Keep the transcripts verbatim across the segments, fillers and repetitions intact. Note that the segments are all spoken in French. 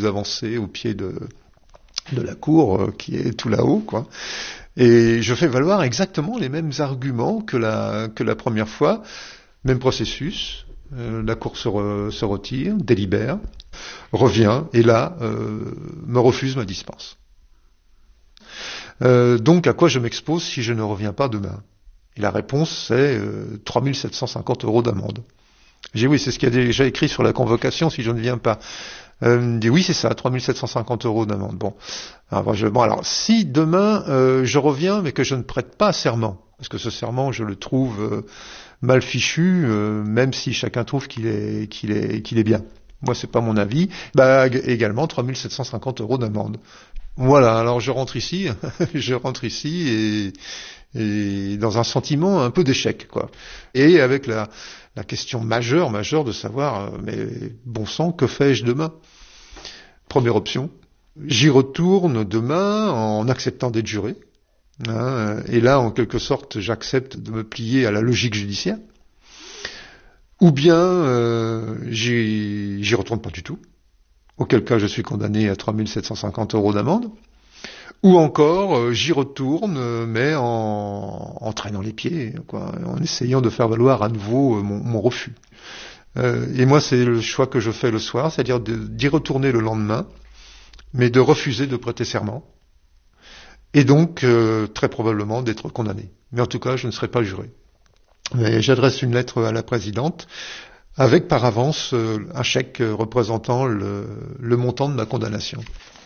plus avancé au pied de, de la cour, euh, qui est tout là-haut, quoi. Et je fais valoir exactement les mêmes arguments que la, que la première fois, même processus. Euh, la cour se, re, se retire, délibère, revient, et là, euh, me refuse ma dispense. Euh, donc, à quoi je m'expose si je ne reviens pas demain? Et la réponse, c'est euh, trois mille sept cent cinquante euros d'amende. J'ai dit oui, c'est ce qu'il y a déjà écrit sur la convocation si je ne viens pas. Euh, il me dit oui, c'est ça, trois mille sept cent cinquante euros d'amende. Bon, alors, je, bon, alors si demain euh, je reviens mais que je ne prête pas serment, parce que ce serment je le trouve euh, mal fichu, euh, même si chacun trouve qu'il est qu'il est qu'il est bien. Moi, c'est pas mon avis. Bah également trois mille sept cent cinquante euros d'amende. Voilà. Alors je rentre ici, je rentre ici et, et dans un sentiment un peu d'échec, quoi. Et avec la la question majeure, majeure de savoir, mais bon sang, que fais-je demain? Première option, j'y retourne demain en acceptant d'être juré. Hein, et là, en quelque sorte, j'accepte de me plier à la logique judiciaire. Ou bien, euh, j'y, j'y retourne pas du tout. Auquel cas, je suis condamné à trois mille sept cent cinquante euros d'amende. Ou encore, euh, j'y retourne, euh, mais en, en traînant les pieds, quoi, en essayant de faire valoir à nouveau euh, mon, mon refus. Euh, et moi, c'est le choix que je fais le soir, c'est-à-dire de, d'y retourner le lendemain, mais de refuser de prêter serment, et donc, euh, très probablement, d'être condamné. Mais en tout cas, je ne serai pas juré. Mais j'adresse une lettre à la présidente, avec par avance euh, un chèque représentant le, le montant de ma condamnation.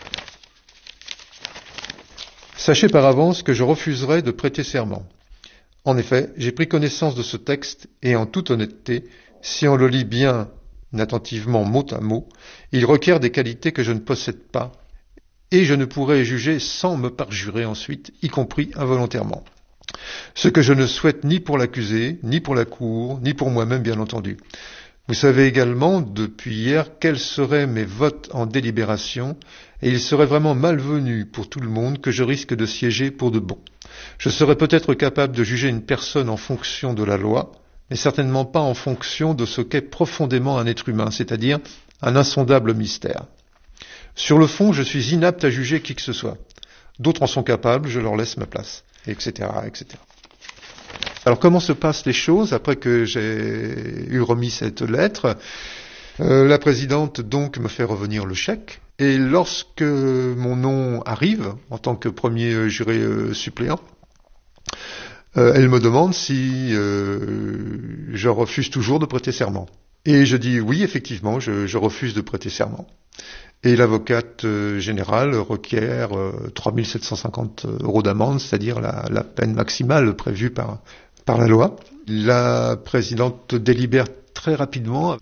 Sachez par avance que je refuserai de prêter serment. En effet, j'ai pris connaissance de ce texte et en toute honnêteté, si on le lit bien attentivement mot à mot, il requiert des qualités que je ne possède pas et je ne pourrai juger sans me parjurer ensuite, y compris involontairement. Ce que je ne souhaite ni pour l'accusé, ni pour la cour, ni pour moi-même bien entendu. Vous savez également, depuis hier, quels seraient mes votes en délibération, et il serait vraiment malvenu pour tout le monde que je risque de siéger pour de bon. Je serais peut-être capable de juger une personne en fonction de la loi, mais certainement pas en fonction de ce qu'est profondément un être humain, c'est-à-dire un insondable mystère. Sur le fond, je suis inapte à juger qui que ce soit. D'autres en sont capables, je leur laisse ma place, et cetera, et cetera. Alors comment se passent les choses après que j'ai eu remis cette lettre? euh, La présidente donc me fait revenir le chèque et lorsque mon nom arrive en tant que premier juré euh, suppléant, euh, elle me demande si euh, je refuse toujours de prêter serment. Et je dis oui, effectivement, je, je refuse de prêter serment. Et l'avocate euh, générale requiert euh, trois mille sept cent cinquante euros d'amende, c'est-à-dire la, la peine maximale prévue par par la loi. La présidente délibère très rapidement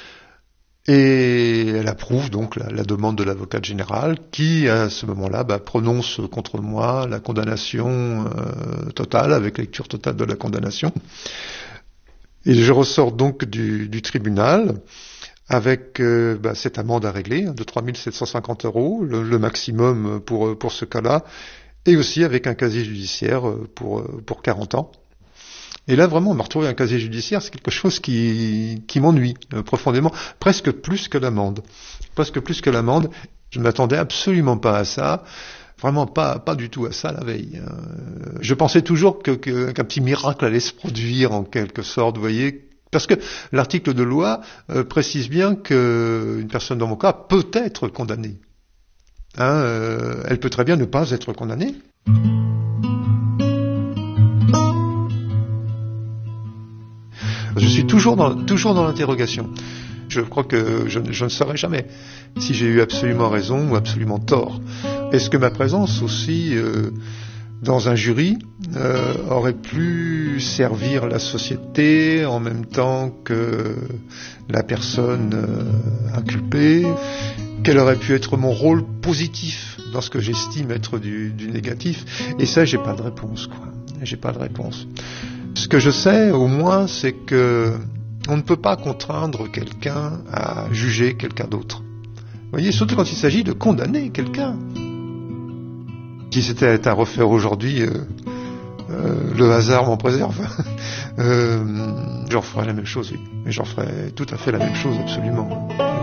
et elle approuve donc la, la demande de l'avocate générale qui, à ce moment-là, bah, prononce contre moi la condamnation euh, totale, avec lecture totale de la condamnation. Et je ressors donc du, du tribunal avec euh, bah, cette amende à régler de trois mille sept cent cinquante euros, le, le maximum pour, pour ce cas-là, et aussi avec un casier judiciaire pour, pour quarante ans. Et là, vraiment, me retrouver un casier judiciaire, c'est quelque chose qui, qui m'ennuie euh, profondément, presque plus que l'amende. Presque plus que l'amende. Je ne m'attendais absolument pas à ça, vraiment pas, pas du tout à ça la veille. Euh, je pensais toujours que, que, qu'un petit miracle allait se produire en quelque sorte, vous voyez, parce que l'article de loi euh, précise bien qu'une personne dans mon cas peut être condamnée. Hein, euh, elle peut très bien ne pas être condamnée. Je suis toujours dans, toujours dans l'interrogation. Je crois que je, je ne saurais jamais si j'ai eu absolument raison ou absolument tort. Est-ce que ma présence aussi euh, dans un jury euh, aurait pu servir la société en même temps que la personne euh, inculpée? Quel aurait pu être mon rôle positif dans ce que j'estime être du, du négatif? Et ça, j'ai pas de réponse, quoi. J'ai pas de réponse. Ce que je sais, au moins, c'est que on ne peut pas contraindre quelqu'un à juger quelqu'un d'autre. Vous voyez, surtout quand il s'agit de condamner quelqu'un. Si c'était à refaire aujourd'hui, euh, euh, le hasard m'en préserve. euh, j'en ferais la même chose, oui. Mais j'en ferais tout à fait la même chose, absolument.